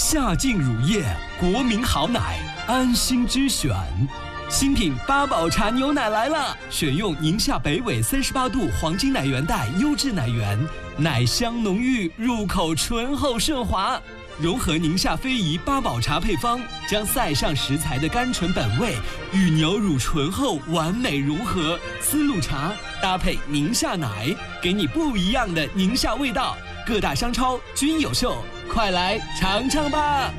夏净乳业，国民好奶，安心之选。新品八宝茶牛奶来了，选用宁夏北纬38度黄金奶源带优质奶源，奶香浓郁，入口醇厚顺滑。融合宁夏非遗八宝茶配方，将塞上食材的甘醇本味与牛乳醇厚完美融合。丝路茶搭配宁夏奶，给你不一样的宁夏味道。各大商超均有售，快来尝尝吧！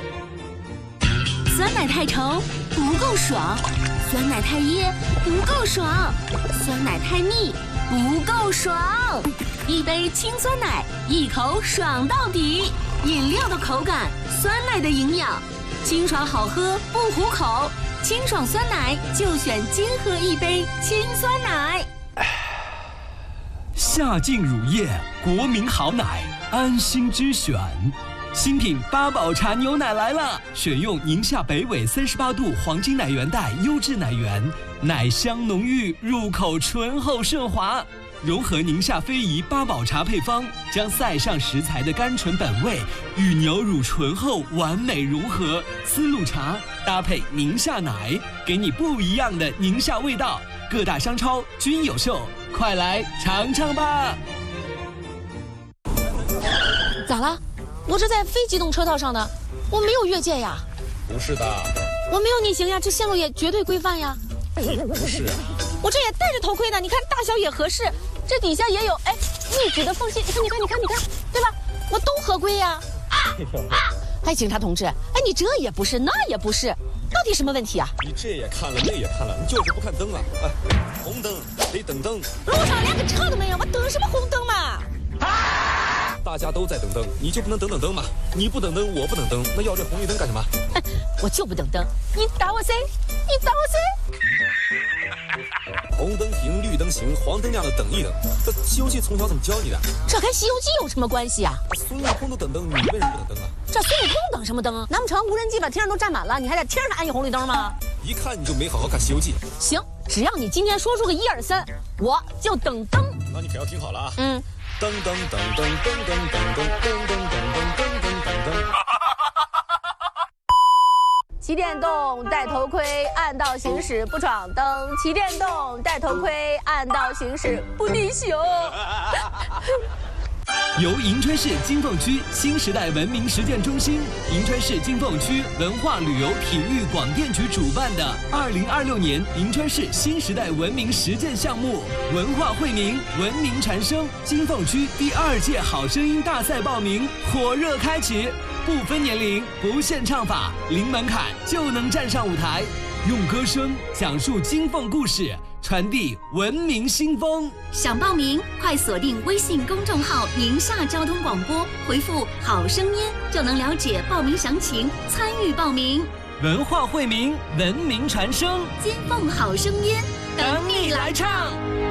酸奶太稠不够爽，酸奶太噎不够爽，酸奶太腻不够爽。一杯清酸奶，一口爽到底。饮料的口感，酸奶的营养，清爽好喝不糊口。清爽酸奶就选金喝一杯清酸奶。 夏净乳业，国民好奶，安心之选。新品八宝茶牛奶来了，选用宁夏北纬38度黄金奶源带优质奶源，奶香浓郁，入口醇厚顺滑。融合宁夏非遗八宝茶配方，将塞上食材的甘醇本味与牛乳醇厚完美融合。丝路茶搭配宁夏奶，给你不一样的宁夏味道。各大商超均有售，快来尝尝吧！ 咋了？我这在非机动车道上呢，我没有越界呀。 不是的， 我没有逆行呀，这线路也绝对规范呀。 不是啊， 我这也戴着头盔呢，你看大小也合适，这底下也有密止的缝隙，你看，对吧？我都合规呀。哎，警察同志，你这也不是，那也不是，到底什么问题啊？ 你这也看了，那也看了，你就是不看灯啊！红灯得等灯。 路上连个车都没有，我等什么红灯嘛？ 大家都在等灯，你就不能等等灯吗？你不等灯，我不等灯，那要这红绿灯干什么？ 我就不等灯，你打我谁？你打我谁？ 红灯停，绿灯行，黄灯亮了等一等。这《西游记》从小怎么教你的？ 这跟《西游记》有什么关系啊？ 孙悟空都等灯，你为什么不等灯啊？ 这孙悟空等什么灯？难不成无人机把天上都占满了，你还在天上安一红绿灯吗？ 一看你就没好好看《西游记》。 行，只要你今天说出个1、2、3，我就等灯。 那你可要听好了啊！噔噔噔噔噔噔噔噔噔噔噔噔噔。 骑电动戴头盔，按道行驶不闯灯；骑电动戴头盔，按道行驶不逆行。 由银川市金凤区新时代文明实践中心、银川市金凤区文化旅游体育广电局主办的2026年银川市新时代文明实践项目“文化惠民，文明传声”金凤区第2届好声音大赛报名火热开启，不分年龄，不限唱法，零门槛就能站上舞台，用歌声讲述金凤故事，传递文明新风。 想报名，快锁定微信公众号“宁夏交通广播”，回复“好声音”就能了解报名详情，参与报名。 文化惠民，文明传声， 金凤好声音， 等你来唱。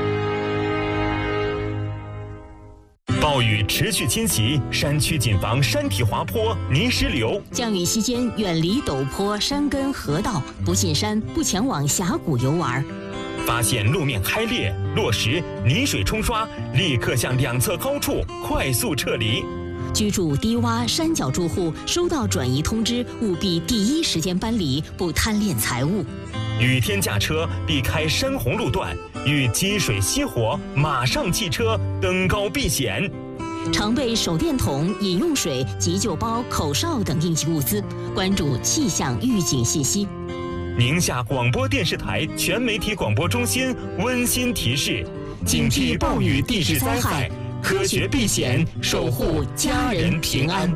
暴雨持续侵袭，山区谨防山体滑坡、泥石流。 降雨期间远离陡坡、山根、河道，不进山，不前往峡谷游玩。 发现路面开裂、落石、泥水冲刷，立刻向两侧高处快速撤离。 居住低洼山脚住户收到转移通知，务必第一时间搬离，不贪恋财物。 雨天驾车避开山洪路段，遇积水熄火马上弃车，登高避险。 常备手电筒、饮用水、急救包、口哨等应急物资，关注气象预警信息。 宁夏广播电视台全媒体广播中心温馨提示：警惕暴雨地质灾害，科学避险，守护家人平安。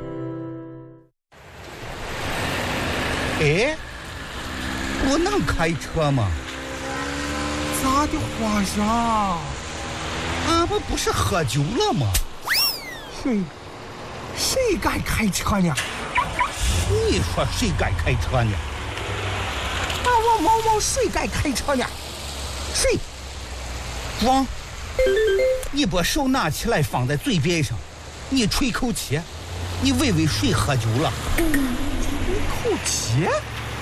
哎，我能开车吗？咋的，皇上？俺们不是喝酒了吗？谁敢开车呢？你说谁敢开车呢？我毛毛谁敢开车呢？谁？光，你把手拿起来放在嘴边上，你吹口气，你喂喂谁喝酒了？吹口气？